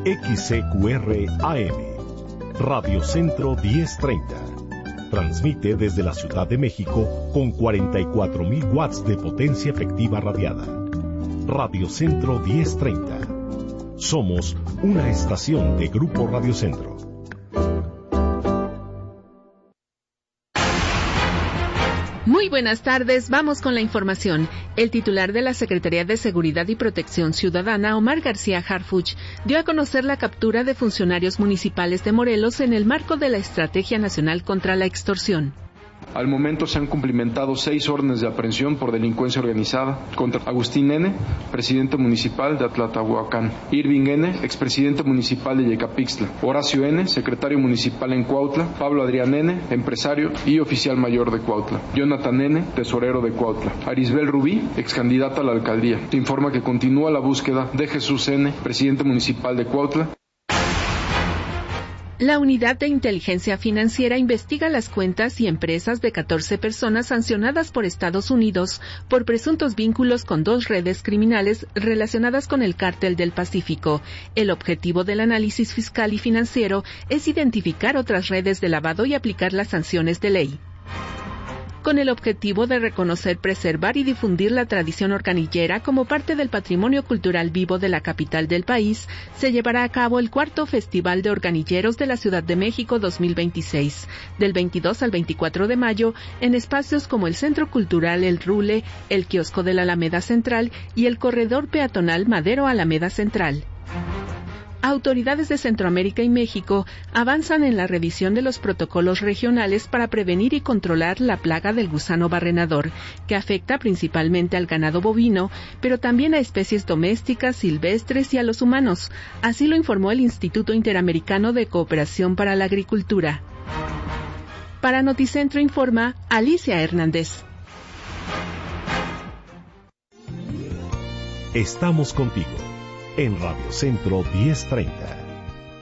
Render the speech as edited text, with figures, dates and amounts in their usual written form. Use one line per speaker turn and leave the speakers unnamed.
XCQR AM, Radio Centro 1030. Transmite desde la Ciudad de México con 44.000 watts de potencia efectiva radiada. Radio Centro 1030. Somos una estación de Grupo Radio Centro.
Muy buenas tardes, vamos con la información. El titular de la Secretaría de Seguridad y Protección Ciudadana, Omar García Harfuch, dio a conocer la captura de funcionarios municipales de Morelos en el marco de la Estrategia Nacional contra la Extorsión.
Al momento se han cumplimentado 6 órdenes de aprehensión por delincuencia organizada contra Agustín N., presidente municipal de Atlatlahuacán; Irving N., expresidente municipal de Yecapixtla; Horacio N., secretario municipal en Cuautla; Pablo Adrián N., empresario y oficial mayor de Cuautla; Jonathan N., tesorero de Cuautla; Arisbel Rubí, excandidata a la alcaldía. Se informa que continúa la búsqueda de Jesús N., presidente municipal de Cuautla.
La Unidad de Inteligencia Financiera investiga las cuentas y empresas de 14 personas sancionadas por Estados Unidos por presuntos vínculos con 2 redes criminales relacionadas con el Cártel del Pacífico. El objetivo del análisis fiscal y financiero es identificar otras redes de lavado y aplicar las sanciones de ley. Con el objetivo de reconocer, preservar y difundir la tradición organillera como parte del patrimonio cultural vivo de la capital del país, se llevará a cabo el 4º Festival de Organilleros de la Ciudad de México 2026, del 22 al 24 de mayo, en espacios como el Centro Cultural El Rule, el Kiosco de la Alameda Central y el Corredor Peatonal Madero Alameda Central. Autoridades de Centroamérica y México avanzan en la revisión de los protocolos regionales para prevenir y controlar la plaga del gusano barrenador, que afecta principalmente al ganado bovino, pero también a especies domésticas, silvestres y a los humanos. Así lo informó el Instituto Interamericano de Cooperación para la Agricultura. Para Noticentro informa Alicia Hernández.
Estamos contigo en Radio Centro 1030.